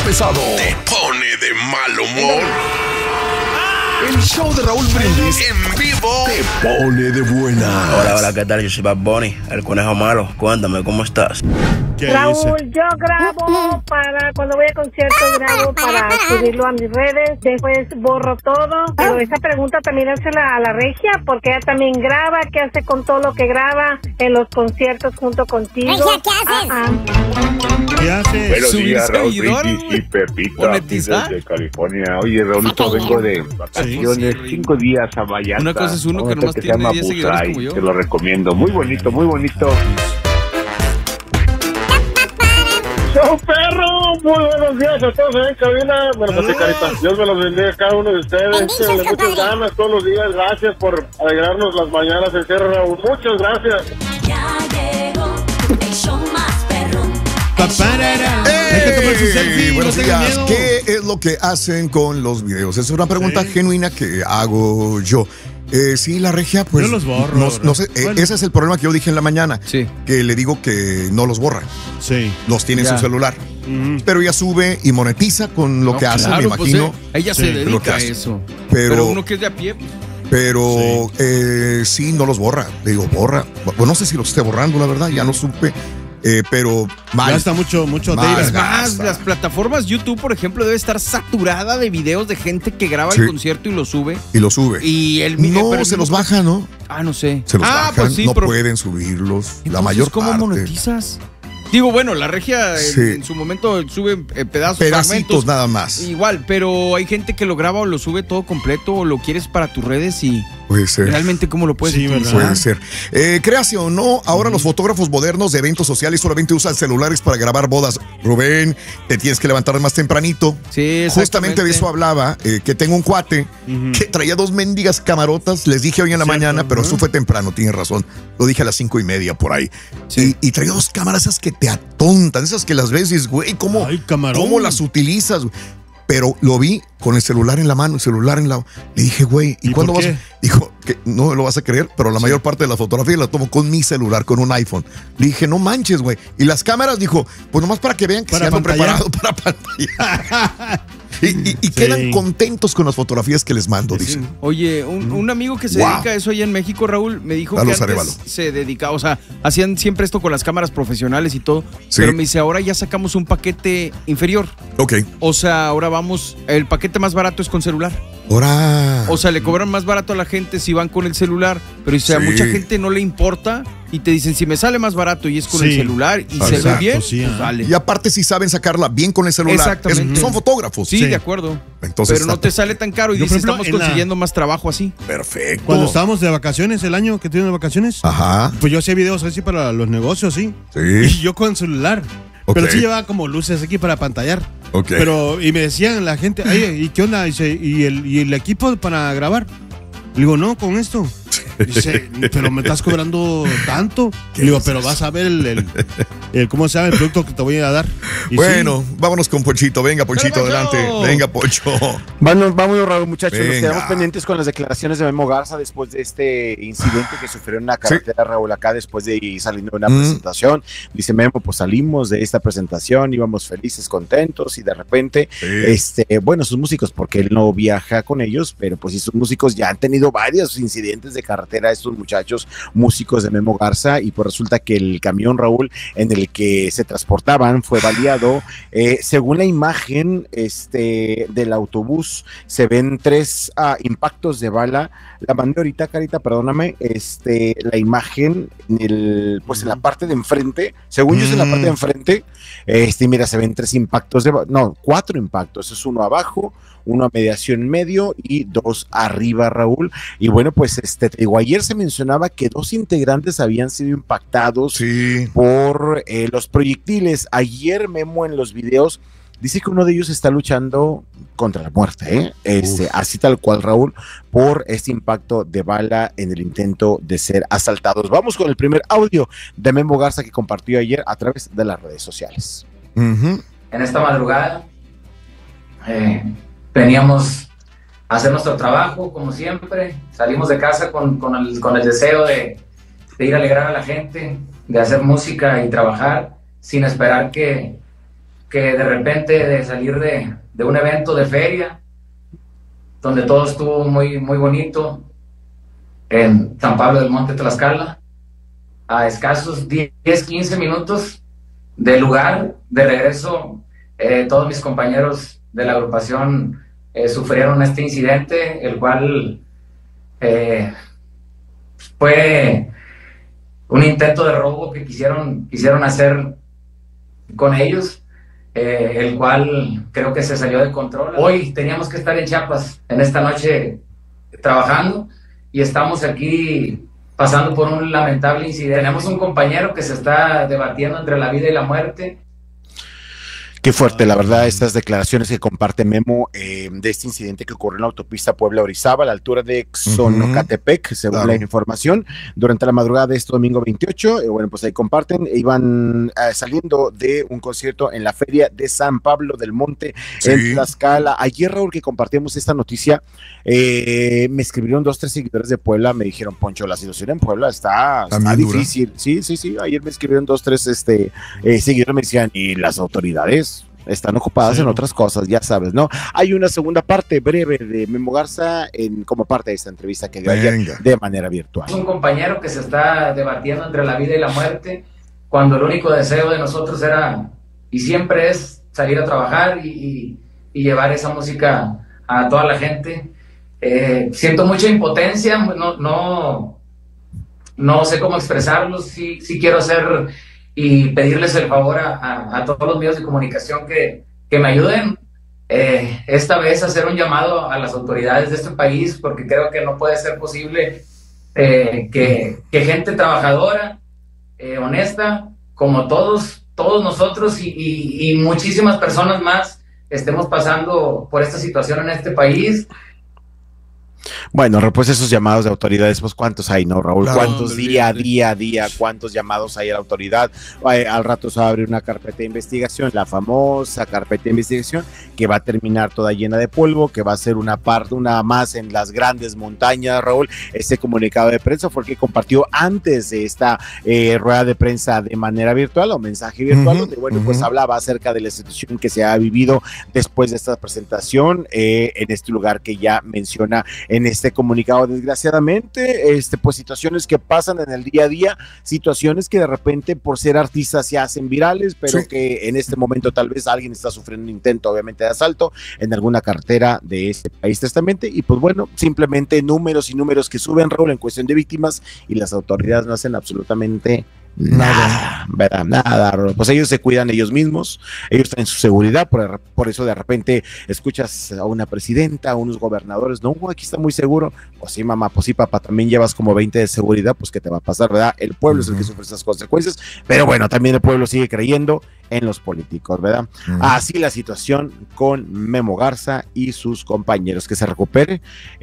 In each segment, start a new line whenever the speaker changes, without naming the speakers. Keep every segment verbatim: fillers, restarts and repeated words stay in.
pesado
te pone de mal humor.
El show de Raúl Brindis
En vivo
te pone de buena.
Hola, hola, ¿qué tal? Yo soy Bad Bunny, el conejo malo. Cuéntame, ¿cómo estás?
Raúl, yo grabo para cuando voy a conciertos, grabo para subirlo a mis redes, después borro todo, pero esa pregunta también hácela a la Regia, porque ella también graba. ¿Qué hace con todo lo que graba en los conciertos junto contigo?
Regia, ¿qué haces?
Ah, ah.
¿Qué haces?
Buenos días, Raúl
seguidor,
Brindis y Pepito, aquí
¿monetizar?
desde California. Oye, Raulito, vengo de vacaciones,
Sí,
cinco días a Vallarta.
Una cosa es uno
a un
que nomás
hotel
tiene
se llama
diez seguidores
Busay,
como yo.
te lo recomiendo, muy bonito, muy bonito.
¡Show perro! Muy buenos días a todos en cabina. Bueno, pues carita, Dios me los bendiga a cada uno de ustedes.
Bendiciones,
Échenle muchas
compadre.
ganas todos los días. Gracias por alegrarnos las mañanas en Sierra, Raúl. Muchas gracias.
Ya llegó el show más perrón.
Paparara.
¡Ey!
Hay que tomar su selfie, no
Buenos
tengan
días.
miedo.
¿Qué es lo que hacen con los videos? Es una pregunta
Sí.
genuina que hago yo. Eh, sí, la Regia, pues.
Yo los borro,
No, no
¿verdad?
sé, eh,
Bueno.
ese es el problema que yo dije en la mañana.
Sí.
Que le digo que no los borra.
Sí.
Los tiene en
Ya.
su celular.
Ujú.
Pero ella sube y monetiza con lo
No,
que hace,
claro,
me
pues,
imagino.
eh, ella
Sí,
se
lo
que
dedica a
hace.
eso.
Pero-
Pero uno que es de a pie, pues,
Pero eh, sí, no los borra. Le digo, borra. Bueno, no sé si los esté borrando, la verdad, ya no supe. Eh, pero mal.
Gasta mucho, mucho
Mal.
data.
es más,
gasta.
las plataformas YouTube, por ejemplo, debe estar saturada de videos de gente que graba
Sí.
el concierto y lo sube.
Y lo sube.
Y el
no,
pero el
se los
mismo-
baja, ¿no?
Ah, no sé.
Se los
ah,
bajan,
pues sí,
no
pero
pueden subirlos. La
entonces,
mayor
¿cómo
parte.
monetizas? Digo, bueno, la Regia en,
Sí.
en su momento sube eh, pedazos,
Pedacitos
fragmentos.
nada más.
Igual, pero hay gente que lo graba o lo sube todo completo o lo quieres para tus redes y
Puede ser.
realmente cómo lo puedes
Sí,
utilizar.
¿verdad?
Puede ser. Eh, créase o no, ahora los fotógrafos modernos de eventos sociales solamente usan celulares para grabar bodas. Rubén, te tienes que levantar más tempranito.
Sí,
Justamente de
exactamente.
eso hablaba, eh, que tengo un cuate
Ujú.
que traía dos mendigas camarotas. Les dije hoy en la
Cierto,
mañana, pero
ajá.
eso fue temprano, tienes razón. Lo dije a las cinco y media por ahí.
Sí.
Y, y traía dos cámaras esas que te atontan, esas que las ves y dices, güey, ¿cómo,
Ay, camarón.
¿cómo las utilizas? Pero lo vi con el celular en la mano, el celular en la... Le dije, güey, ¿y,
¿Y
cuándo
por
vas?
qué?
Dijo, que no lo vas a creer, pero la mayor parte de las fotografías las tomo con mi celular, con un iPhone. Le dije, no manches, güey. Y las cámaras, dijo, pues nomás para que vean que
Para
se ando
pantallar.
preparado para pantallar. y y- y
Sí.
quedan contentos con las fotografías que les mando,
Sí.
dicen.
Oye, un, un amigo que se
Wow.
dedica a eso allá en México, Raúl, me dijo
Carlos
que antes
Arevalo.
se dedicaba, o sea, hacían siempre esto con las cámaras profesionales y todo,
Sí.
pero me dice, ahora ya sacamos un paquete inferior.
Ok.
O sea, ahora vamos, el paquete más barato es con celular.
Ahora.
O sea, le cobran más barato a la gente si van con el celular, pero dice, a
Sí.
mucha gente no le importa y te dicen, si me sale más barato y es con el
Sí.
celular y se ve
Exacto,
bien,
sí,
pues
ah.
vale.
Y aparte, si saben sacarla bien con el celular.
Exactamente.
es- son fotógrafos.
Sí,
Sí.
de acuerdo.
Entonces,
pero no
está
te sale tan caro y
Yo, por
dice,
ejemplo,
estamos
en la-
consiguiendo más trabajo así.
perfecto.
Cuando estábamos de vacaciones, el año que tuvimos de vacaciones,
Ajá.
pues yo hacía videos así para los negocios, sí. Y
Sí.
yo con celular.
Ok.
Pero sí llevaba como luces aquí para pantallar.
Ok.
Pero, y me decían la gente, oye, ¿y qué onda? Dice, ¿y el, y el equipo para grabar? Le digo, no, con esto. Dice, pero me estás cobrando tanto. Le digo, pero vas a ver el, el- el- ¿cómo se llama? El producto que te voy a dar. Y
Bueno, vámonos con Ponchito. Venga, Ponchito,
¡Dale,
adelante.
Poncho!
Venga, Poncho.
Vámonos, vámonos, Raúl, muchachos. Nos
Venga.
quedamos pendientes con las declaraciones de Memo Garza después de este incidente que sufrió en la carretera, Raúl, acá después de ir saliendo de una
Mm.
presentación. Dice Memo, pues salimos de esta presentación, íbamos felices, contentos, y de repente,
Sí.
este, bueno, sus músicos, porque él no viaja con ellos, pero pues sí, sus músicos ya han tenido varios incidentes de carretera, estos muchachos músicos de Memo Garza, y pues resulta que el camión, Raúl, en el que se transportaban fue baleado. Eh, según la imagen este, del autobús, se ven tres ah, impactos de bala. La mandé ahorita, Carita, perdóname. Este, la imagen, en el, pues en la parte de enfrente, según yo es en la parte de enfrente, este, mira, se ven tres impactos de bala, no, cuatro impactos. Es uno abajo, uno a mediación medio y dos arriba, Raúl. Y bueno, pues este, te digo, ayer se mencionaba que dos integrantes habían sido impactados
Sí.
por eh, los proyectiles. Ayer Memo en los videos dice que uno de ellos está luchando contra la muerte, ¿eh? Este, así tal cual, Raúl, por este impacto de bala en el intento de ser asaltados. Vamos con el primer audio de Memo Garza que compartió ayer a través de las redes sociales.
Ujú.
En esta madrugada eh, veníamos a hacer nuestro trabajo como siempre, salimos de casa con, con, el, con el deseo de, de ir a alegrar a la gente, de hacer música y trabajar sin esperar que, que de repente de salir de, de un evento de feria, donde todo estuvo muy, muy bonito, en San Pablo del Monte, Tlaxcala, a escasos diez, quince minutos del lugar de regreso, eh, todos mis compañeros de la agrupación eh, sufrieron este incidente, el cual eh, fue un intento de robo que quisieron, quisieron hacer con ellos, eh, el cual creo que se salió de control. Hoy teníamos que estar en Chiapas, en esta noche, trabajando, y estamos aquí pasando por un lamentable incidente. Tenemos un compañero que se está debatiendo entre la vida y la muerte.
Qué fuerte, la verdad, estas declaraciones que comparte Memo eh, de este incidente que ocurrió en la autopista Puebla-Orizaba, a la altura de Xonocatepec, uh-huh. según claro. la información, durante la madrugada de este domingo veintiocho, eh, bueno, pues ahí comparten, iban eh, saliendo de un concierto en la feria de San Pablo del Monte, sí. en Tlaxcala. Ayer, Raúl, que compartimos esta noticia, eh, me escribieron dos, tres seguidores de Puebla, me dijeron, Poncho, la situación en Puebla está, está difícil. Sí, sí, sí, ayer me escribieron dos, tres este, eh, seguidores, me decían, ¿y las autoridades? Están ocupadas sí. en otras cosas, ya sabes, ¿no? Hay una segunda parte breve de Memo Garza en, como parte de esta entrevista que dio ayer de manera virtual.
Es un compañero que se está debatiendo entre la vida y la muerte, cuando el único deseo de nosotros era, y siempre es, salir a trabajar y, y, y llevar esa música a toda la gente. Eh, siento mucha impotencia, no, no, no sé cómo expresarlo, sí, sí quiero hacer... y pedirles el favor a, a, a todos los medios de comunicación que, que me ayuden eh, esta vez a hacer un llamado a las autoridades de este país, porque creo que no puede ser posible eh, que, que gente trabajadora, eh, honesta, como todos, todos nosotros y, y, y muchísimas personas más estemos pasando por esta situación en este país.
Bueno, pues esos llamados de autoridades, pues ¿cuántos hay, no, Raúl? Claro, ¿cuántos día a día a día, cuántos llamados hay a la autoridad? Ay, al rato se va a abrir una carpeta de investigación, la famosa carpeta de investigación, que va a terminar toda llena de polvo, que va a ser una parte, una más en las grandes montañas, Raúl. Este comunicado de prensa fue el que compartió antes de esta eh, rueda de prensa de manera virtual o mensaje virtual, uh-huh, donde, bueno, uh-huh. pues hablaba acerca de la situación que se ha vivido después de esta presentación eh, en este lugar que ya menciona en este comunicado. Desgraciadamente, este, pues situaciones que pasan en el día a día, situaciones que de repente por ser artistas se hacen virales, pero sí. que en este momento tal vez alguien está sufriendo un intento obviamente de asalto en alguna carretera de este país tristemente, y pues bueno, simplemente números y números que suben, Raúl, en cuestión de víctimas, y las autoridades no hacen absolutamente nada, ¿verdad? Nada, pues ellos se cuidan ellos mismos, ellos están en su seguridad, por, por eso de repente escuchas a una presidenta, a unos gobernadores, no, aquí está muy seguro, pues sí, mamá, pues sí, papá, también llevas como veinte de seguridad, pues que te va a pasar, ¿verdad? El pueblo uh-huh. es el que sufre esas consecuencias, pero bueno, también el pueblo sigue creyendo en los políticos, ¿verdad? Uh-huh. Así la situación con Memo Garza y sus compañeros, que se recupere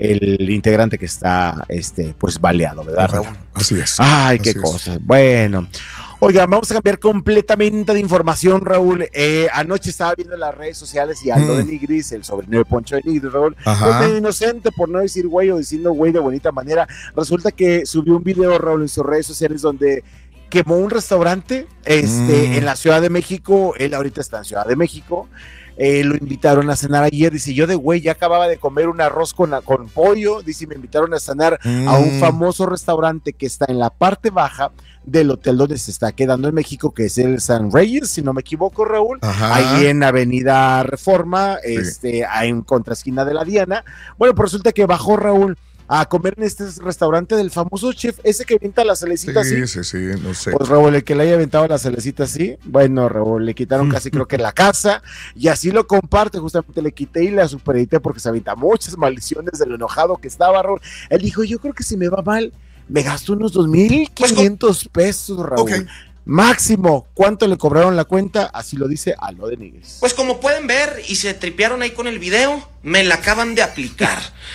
el integrante que está, este, pues baleado, ¿verdad, Raúl?
Así es.
Ay,
así
qué
es.
cosas, bueno. Oigan, vamos a cambiar completamente de información, Raúl. Eh, anoche estaba viendo en las redes sociales y Aldo mm. de Nigris, el sobrino de Poncho de Nigris, Raúl, pues medio inocente, por no decir güey o diciendo güey de bonita manera, resulta que subió un video, Raúl, en sus redes sociales donde quemó un restaurante este, mm. en la Ciudad de México. Él ahorita está en Ciudad de México. Eh, lo invitaron a cenar ayer, dice, yo de güey ya acababa de comer un arroz con, con pollo, dice, me invitaron a cenar mm. a un famoso restaurante que está en la parte baja del hotel donde se está quedando en México, que es el San Reyes, si no me equivoco, Raúl, Ajá. ahí en Avenida Reforma, sí. este, en contraesquina de la Diana. Bueno, pues resulta que bajó, Raúl, a comer en este restaurante del famoso chef, ese que avienta la celecita
sí,
así.
Sí, sí, sí, no sé.
Pues Raúl, el que le haya aventado la celecita así, bueno, Raúl, le quitaron casi creo que la casa, y así lo comparte, justamente le quité y la superedité porque se avienta muchas maldiciones de lo enojado que estaba, Raúl. Él dijo, yo creo que si me va mal, me gasto unos dos mil quinientos pesos, Raúl. Okay. Máximo, ¿cuánto le cobraron la cuenta? Así lo dice Aldo de Nigris.
Pues como pueden ver, y se tripearon ahí con el video, me la acaban de aplicar.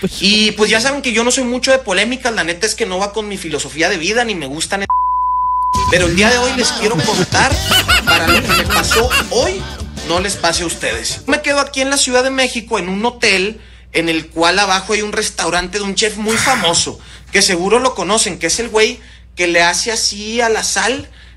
Y pues ya saben que yo no soy mucho de polémicas, la neta es que no va con mi filosofía de vida, ni me gustan. Pero el día de hoy les quiero contar, para lo que me pasó hoy, no les pase a ustedes. Me quedo aquí en la Ciudad de México, en un hotel, en el cual abajo hay un restaurante de un chef muy famoso, que seguro lo conocen, que es el güey que le hace así a la sal,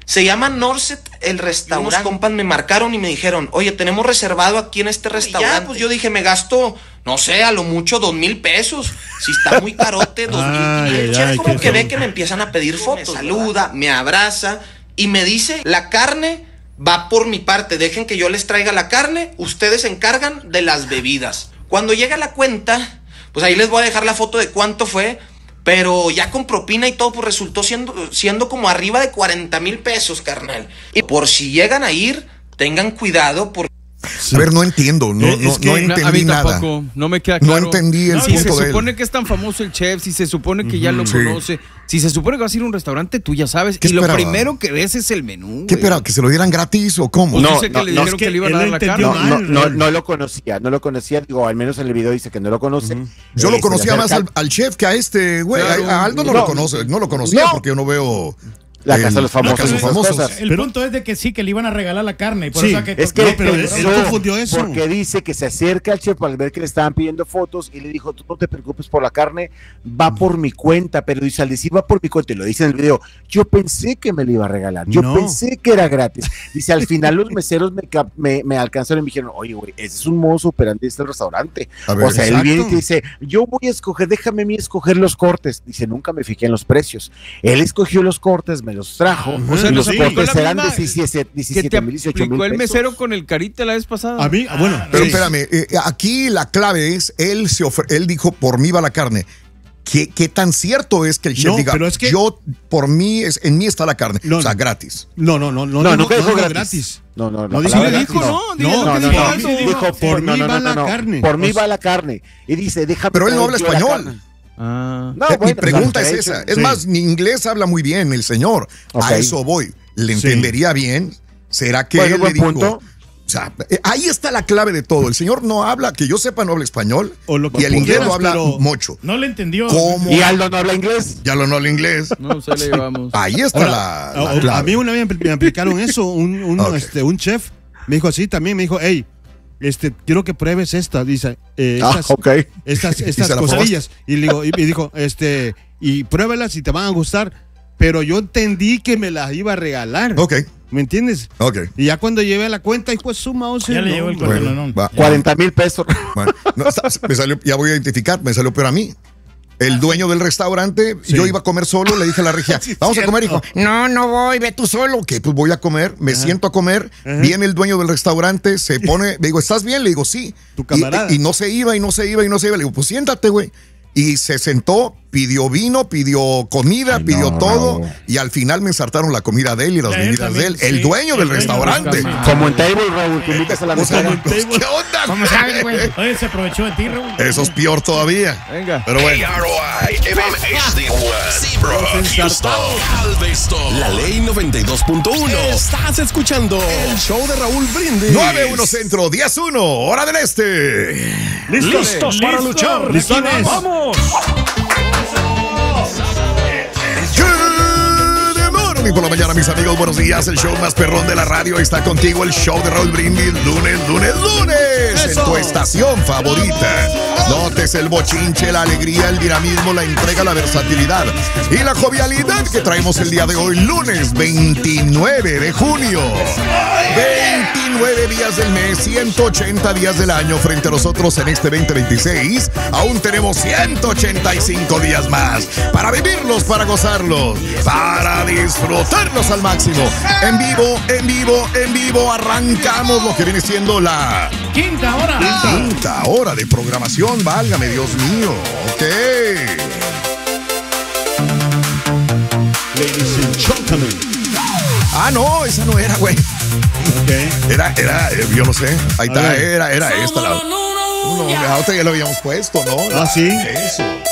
Se llama Norset el restaurante. Unos compas me marcaron y me dijeron, oye, tenemos reservado aquí en este restaurante. Ya, pues yo dije, me gasto, no sé, a lo mucho dos mil pesos. Si está muy carote, dos mil. El chef como que ve que me empiezan a pedir fotos. Me saluda, me abraza y me dice, la carne va por mi parte. Dejen que yo les traiga la carne. Ustedes se encargan de las bebidas. Cuando llega la cuenta, pues ahí les voy a dejar la foto de cuánto fue. Pero ya con propina y todo, pues resultó siendo, siendo como arriba de cuarenta mil pesos, carnal. Y por si llegan a ir, tengan cuidado porque...
Sí. A ver, no entiendo, no, no, no entendí
a mí
nada.
Tampoco, no me queda claro.
No entendí el
si
punto
se
de
supone
él.
que es tan famoso el chef, si se supone que ya lo
Sí.
conoce, si se supone que vas a ir a un restaurante, tú ya sabes.
¿Qué
Y lo
esperaba?
primero que ves es el menú.
¿Qué esperaba? ¿Que se lo dieran gratis o cómo?
Pues
No,
dice que
no,
le
no,
dijeron
es que
que le iban
él
a dar la
entendió
carne.
No,
mal.
no, no, no lo conocía, no lo conocía, digo, al menos en el video dice que no lo conoce.
Yo
Eh,
lo
se
conocía
le
más
acerca-
al, al chef que a este, güey.
Claro.
A, a Aldo no,
No.
lo conoce, no lo conocía
No.
porque yo no veo
La
el-
Casa de los Famosos.
La Casa de los
esas
Famosos.
cosas.
El
Pero-
punto es de que sí, que le iban a regalar la carne. Y por
Sí,
eso que,
Es que
No, pero él-
pensó,
él confundió eso.
porque dice que se acerca al chef al ver que le estaban pidiendo fotos y le dijo, tú no te preocupes por la carne, va por mi cuenta, pero dice, al decir va por mi cuenta, y lo dice en el video, yo pensé que me lo iba a regalar, yo
No.
pensé que era gratis. Dice, al final los meseros me, cap- me, me alcanzaron y me dijeron, oye, güey, ese es un modo operandi de este restaurante.
A ver,
o sea, él
exacto.
viene y te dice, yo voy a escoger, déjame a mí escoger los cortes. Dice, nunca me fijé en los precios. Él escogió los cortes, me los trajo,
O sea,
y los
sí.
cortes
la
eran
misma
diecisiete
que te
diecisiete mil, dieciocho mil
aplicó el
pesos.
mesero con el carita la vez pasada.
A mí, ah, bueno.
Pero
sí.
espérame, eh, aquí la clave es, él se ofre- él dijo, por mí va la carne. ¿Qué, qué tan cierto es que el chef
No,
diga,
pero es que-
yo, por mí, es, en mí está la carne?
No,
o sea,
no.
gratis.
No, no, no, no,
No,
dijo-
nunca dijo
dijo
gratis. No, no,
No
la
dijo
palabra
gratis.
dijo, no, dijo
no,
que
no,
dijo
no,
eso.
dijo,
por
no,
mí
no,
va
no,
la
no,
carne.
Por mí
O sea-
va la carne. Y dice, déjame.
Pero él no
traer
habla
yo la
español.
carne.
Ah.
No,
Eh,
bueno,
Mi pregunta
pues,
es
derecho.
esa. Es
Sí.
más, ni inglés habla muy bien el señor.
Ok.
A eso voy. ¿Le
Sí.
entendería bien? ¿Será que
Bueno,
él le
buen
dijo?
punto.
O sea, eh, ahí está la clave de todo. El señor no habla, que yo sepa, no habla español.
O lo que
y el inglés
quieras,
lo habla
pero-
mucho.
no le entendió.
¿Cómo?
Y Aldo no habla inglés.
Ya lo no habla inglés.
No, se le llevamos.
Ahí está
Ahora,
la,
a,
la clave.
a mí una vez me aplicaron eso, un, un,
Ok.
este, un chef me dijo así también, me dijo, hey, este, quiero que pruebes esta, dice, eh,
Ah,
estas,
ok.
estas,
¿Y
estas
se la
costillas. Y le digo, y me dijo, este, y pruébalas y te van a gustar, pero yo entendí que me las iba a regalar.
Ok,
¿Me entiendes?
ok.
Y ya cuando llevé la cuenta, y pues suma once.
Ya le llegó el
no,
Bueno,
cuartelonón.
va.
cuarenta mil pesos.
Bueno, no, sa- me salió, ya voy a identificar, me salió peor a mí. El dueño del restaurante,
Sí.
yo iba a comer solo, le dije a la regia,
Sí,
vamos a
cierto.
comer, hijo. No, no voy, ve tú solo. Que pues voy a comer, me siento a comer,
Ajá.
viene el dueño del restaurante, se pone, le digo, ¿estás bien? Le digo, sí.
Tu camarada.
Y, y no se iba, y no se iba, y no se iba. Le digo, pues siéntate, güey. Y se sentó, pidió vino, pidió comida,
Ay,
pidió
no,
todo.
no.
Y al final me ensartaron la comida de él y las
Él
bebidas de
también,
él. El
sí,
dueño
el
del
dueño del
restaurante.
restaurante.
Como en table, Raúl, que invitas a la
O sea,
mesa.
pues, ¿qué onda?
¿Cómo sabes, güey? Oye, se aprovechó de ti, Raúl.
Eso es peor todavía.
Venga.
Pero bueno.
A R O I, M H D uno, Seabrook, Houston, Galveston. La ley noventa y dos punto uno. Estás escuchando el show de Raúl Brindis.
nueve uno Centro, diez uno, hora del este.
¿Listos para luchar?
Listones.
¡Vamos!
Good morning por la mañana, mis amigos. Buenos días. El show más perrón de la radio está contigo. El show de Raúl Brindis. Lunes, lunes, lunes. En tu estación favorita. Notes el bochinche, la alegría, el dinamismo, la entrega, la versatilidad y la jovialidad que traemos el día de hoy, lunes veintinueve de junio. veintinueve días del mes, ciento ochenta días del año frente a nosotros en este veinte veintiséis. Aún tenemos ciento ochenta y cinco días más para vivirlos, para gozarlos, para disfrutarlos al máximo. En vivo, en vivo, en vivo, arrancamos lo que viene siendo la
Quinta hora.
quinta hora de programación. Válgame, Dios mío. Ok.
Ladies and gentlemen.
Ah, no, esa no era, güey.
Ok.
Era, era, eh, yo no sé. Ahí
A
está,
ver.
era, era esta la. No, la otra ya lo habíamos puesto, ¿no?
Ah, sí.
Eso.